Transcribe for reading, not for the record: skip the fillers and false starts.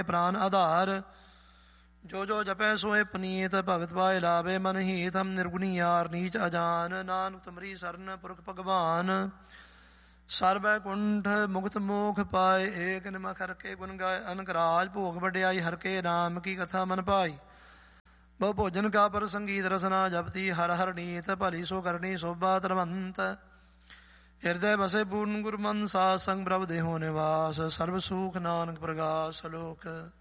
ਪ੍ਰਾਨ ਆਧਾਰ। ਜੋ ਜੋ ਜਪੈ ਸੋਏ ਪੁਨੀਤ, ਭਗਤ ਪਾਏ ਲਾਵੇ ਮਨ ਹੀਤ। ਹਮ ਨਿਰਗੁਣੀ ਯਾਰ ਨੀਚ ਅਜਾਨ, ਨਾਨਕ ਤੁਮਰੀ ਸਰਨ ਪੁਰਖ ਭਗਵਾਨ। ਸਰਬੈ ਕੁੰਠ ਮੁਕਤ ਮੋਖ ਪਾਏ, ਏਕ ਨਿਮਖ ਹਰ ਕੇ ਗੁਣ ਗਾਏ। ਅਨਕ ਰਾਜ ਭੋਗ ਵਡਿਆਈ, ਹਰ ਕੇ ਨਾਮ ਕੀ ਕਥਾ ਮਨ ਭਾਈ। ਬਹੁ ਭੋਜਨ ਕਾ ਪਰ ਸੰਗੀਤ ਰਸਨਾ, ਜਪਤੀ ਹਰ ਹਰ ਨੀਤ। ਭਲੀ ਸੋ ਕਰਨੀ ਸੋਭਾ ਧਰਮੰਤ, ਹਿਰਦੈ ਬਸੇ ਪੂਰਨ ਗੁਰਮਨ। ਸਾਧ ਸੰਗ ਪ੍ਰਭ ਦੇਹੋ ਨਿਵਾਸ, ਸਰਬ ਸੁਖ ਨਾਨਕ ਪ੍ਰਗਾਸ ਲੋਕ।